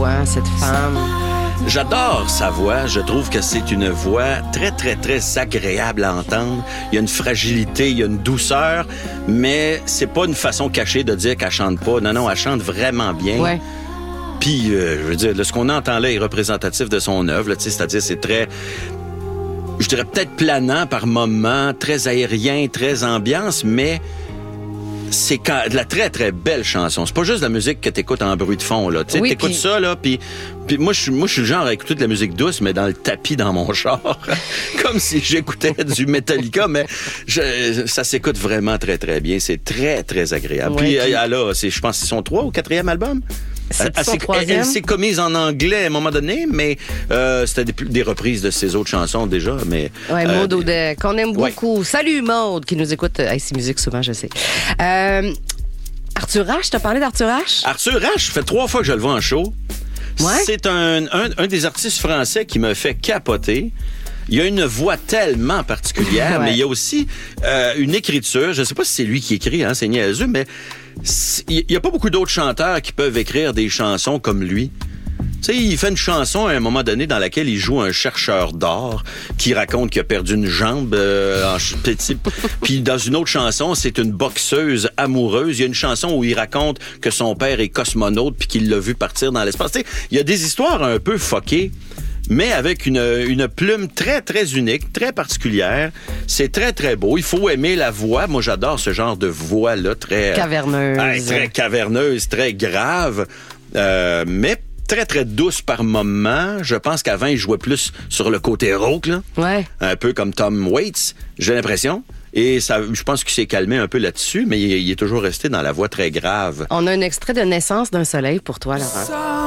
voix, cette femme. J'adore sa voix. Je trouve que c'est une voix très, très, très agréable à entendre. Il y a une fragilité, il y a une douceur, mais c'est pas une façon cachée de dire qu'elle chante pas. Non, elle chante vraiment bien. Ouais. Puis, je veux dire, ce qu'on entend là est représentatif de son œuvre. C'est-à-dire, c'est très... Je dirais peut-être planant par moments, très aérien, très ambiance, mais... c'est de la très, très belle chanson. C'est pas juste de la musique que t'écoutes en bruit de fond, là. Tu sais, t'écoutes ça, là, puis moi, je suis le genre à écouter de la musique douce, mais dans le tapis dans mon char. Comme si j'écoutais du Metallica, mais ça s'écoute vraiment très, très bien. C'est très, très agréable. Ouais, puis, puis... là, je pense que c'est son 3 ou 4e album. Elle s'est commise en anglais à un moment donné, mais c'était des reprises de ses autres chansons déjà. Mais Maude Audet, qu'on aime beaucoup. Salut Maude, qui nous écoute. C'est musique souvent, je sais. Arthur H, t'as parlé d'Arthur H? Arthur H, ça fait 3 fois que je le vois en show. Ouais? C'est un des artistes français qui me fait capoter. Il a une voix tellement particulière, mais il y a aussi une écriture. Je ne sais pas si c'est lui qui écrit, c'est niaiseux, mais il n'y a pas beaucoup d'autres chanteurs qui peuvent écrire des chansons comme lui. Tu sais, il fait une chanson à un moment donné dans laquelle il joue un chercheur d'or qui raconte qu'il a perdu une jambe Puis dans une autre chanson, c'est une boxeuse amoureuse. Il y a une chanson où il raconte que son père est cosmonaute puis qu'il l'a vu partir dans l'espace. Tu sais, il y a des histoires un peu fuckées, mais avec une plume très, très unique, très particulière. C'est très, très beau. Il faut aimer la voix. Moi, j'adore ce genre de voix-là, très... caverneuse. Très caverneuse, très grave. Mais très, très douce par moment. Je pense qu'avant, il jouait plus sur le côté rauque, là. Ouais. Un peu comme Tom Waits, j'ai l'impression. Et ça, je pense qu'il s'est calmé un peu là-dessus, mais il est toujours resté dans la voix très grave. On a un extrait de Naissance d'un soleil pour toi, Laurent.